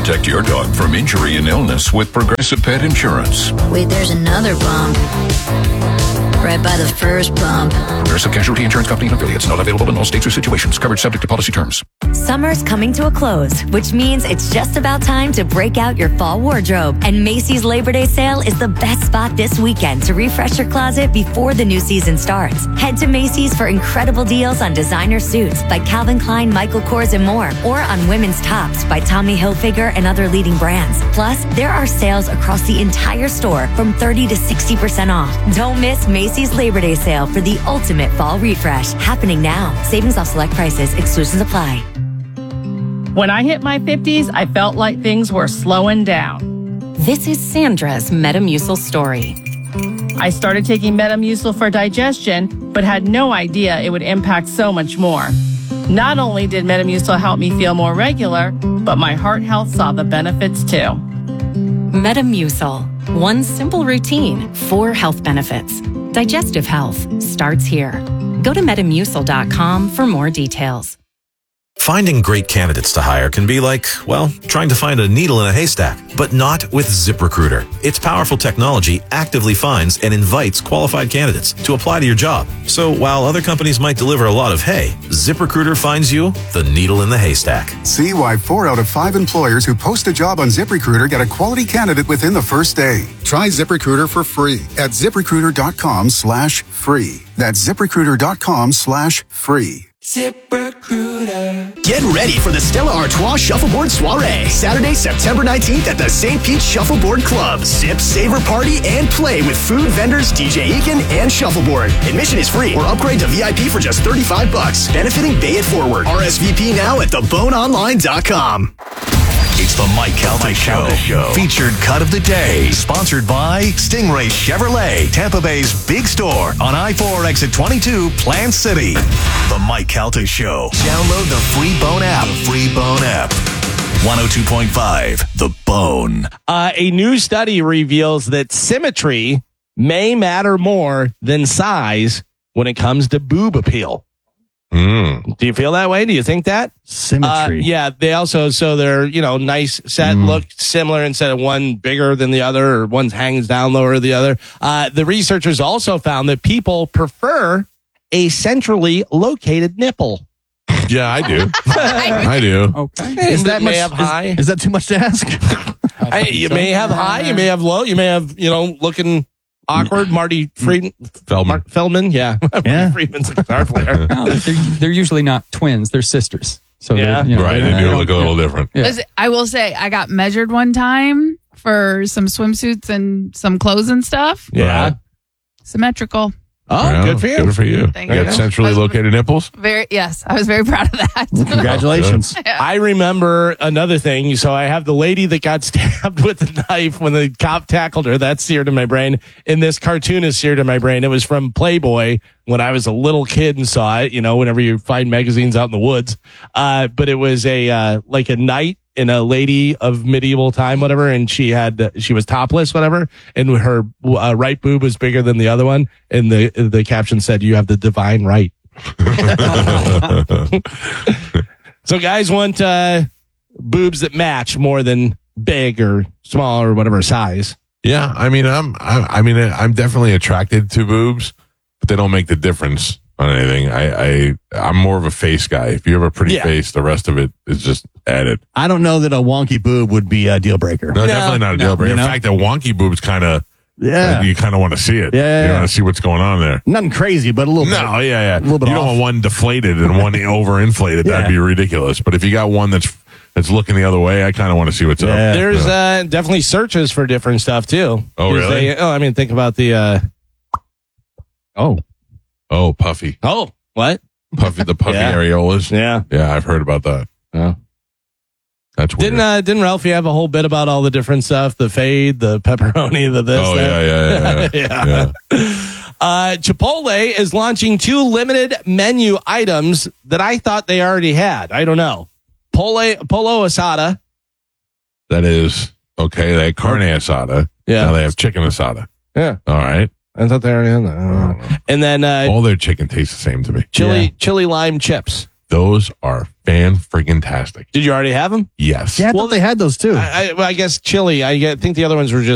Protect your dog from injury and illness with Progressive Pet Insurance. Wait, there's another bump. Right by the first bump. Progressive Casualty Insurance Company and affiliates. Not available in all states or situations. Coverage subject to policy terms. Summer's coming to a close, which means it's just about time to break out your fall wardrobe. And Macy's Labor Day sale is the best spot this weekend to refresh your closet before the new season starts. Head to Macy's for incredible deals on designer suits by Calvin Klein, Michael Kors, and more, or on women's tops by Tommy Hilfiger and other leading brands. Plus, there are sales across the entire store from 30 to 60% off. Don't miss Macy's Labor Day sale for the ultimate fall refresh. Happening now. Savings off select prices. Exclusions apply. When I hit my 50s, I felt like things were slowing down. This is Sandra's Metamucil story. I started taking Metamucil for digestion, but had no idea it would impact so much more. Not only did Metamucil help me feel more regular, but my heart health saw the benefits too. Metamucil. One simple routine, 4 health benefits. Digestive health starts here. Go to Metamucil.com for more details. Finding great candidates to hire can be like, well, trying to find a needle in a haystack, but not with ZipRecruiter. Its powerful technology actively finds and invites qualified candidates to apply to your job. So while other companies might deliver a lot of hay, ZipRecruiter finds you the needle in the haystack. See why 4 out of 5 employers who post a job on ZipRecruiter get a quality candidate within the first day. Try ZipRecruiter for free at ZipRecruiter.com/free. That's ZipRecruiter.com/free. ZipRecruiter. Get ready for the Stella Artois Shuffleboard Soiree, Saturday, September 19th at the St. Pete Shuffleboard Club. Sip, savor, party, and play with food vendors, DJ Eakin, and Shuffleboard. Admission is free or upgrade to VIP for just $35. Benefiting Bay It Forward. RSVP now at theboneonline.com. It's the Mike Calta Show. Featured cut of the day. Sponsored by Stingray Chevrolet, Tampa Bay's big store on I-4 exit 22, Plant City. The Mike Calta Show. Download the free Bone app. 102.5, The Bone. A new study reveals that symmetry may matter more than size when it comes to boob appeal. Do you feel that way? Do you think that? Symmetry. Yeah, they also, so they're, nice set, look similar instead of one bigger than the other or one hangs down lower than the other. The researchers also found that people prefer a centrally located nipple. Yeah, I do. I do. Okay. Is that high? Is that too much to ask? You may have high, you may have low, you may have, looking awkward. Marty Feldman. Yeah. Marty Friedman's a guitar player. No, they're usually not twins. They're sisters. So right. They do look a little different. Yeah. I will say I got measured one time for some swimsuits and some clothes and stuff. Yeah. Symmetrical. Oh, good for you. Good for you. Thank You you. got centrally located nipples? Yes, I was very proud of that. Congratulations. I remember another thing. So I have the lady that got stabbed with a knife when the cop tackled her. That's seared in my brain. And this cartoon is seared in my brain. It was from Playboy when I was a little kid and saw it, whenever you find magazines out in the woods. But it was a knight in a lady of medieval time, whatever, and she was topless, whatever, and her right boob was bigger than the other one, and the caption said, "You have the divine right." So guys want boobs that match more than big or small or whatever size. Yeah, I mean, I'm definitely attracted to boobs, but they don't make the difference on anything. I'm more of a face guy. If you have a pretty face, the rest of it is just added. I don't know that a wonky boob would be a deal breaker. No, definitely not a deal breaker. In fact, a wonky boob's kind of, you kind of want to see it. Yeah. You want to see what's going on there. Nothing crazy, but a little bit. No, yeah. A little bit you don't off. want one deflated and one overinflated. That'd be ridiculous. But if you got one that's looking the other way, I kind of want to see what's up. There's definitely searches for different stuff too. Oh, really? Think about the puffy. Oh, what? The puffy areolas. Yeah. Yeah, I've heard about that. Yeah. That's weird. Didn't Ralphie have a whole bit about all the different stuff? The fade, the pepperoni, the this. Oh, that? yeah. Chipotle is launching 2 limited menu items that I thought they already had. I don't know. Polo asada. That is okay. They have carne asada. Yeah. Now they have chicken asada. Yeah. All right. I thought they already had that. And then all their chicken tastes the same to me. Chili lime chips. Those are fan-friggin-tastic. Did you already have them? Yes. Yeah, I thought they had those too. I guess chili. I think the other ones were just